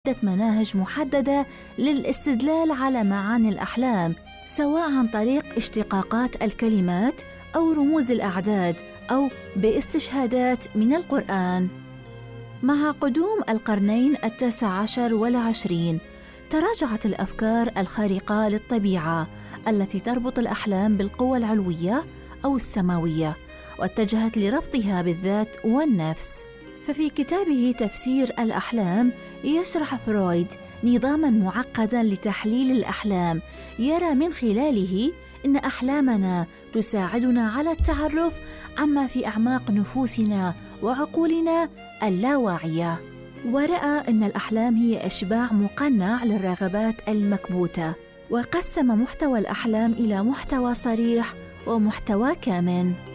مناهج محددة للاستدلال على معاني الأحلام، سواء عن طريق اشتقاقات الكلمات أو رموز الأعداد أو باستشهادات من القرآن. مع قدوم القرنين 19 والعشرين تراجعت الأفكار الخارقة للطبيعة التي تربط الأحلام بالقوى العلوية أو السماوية، واتجهت لربطها بالذات والنفس. ففي كتابه تفسير الأحلام يشرح فرويد نظاماً معقداً لتحليل الأحلام يرى من خلاله إن أحلامنا تساعدنا على التعرف عما في أعماق نفوسنا وعقولنا اللاواعية، ورأى أن الأحلام هي إشباع مقنع للرغبات المكبوتة، وقسم محتوى الأحلام إلى محتوى صريح ومحتوى كامن.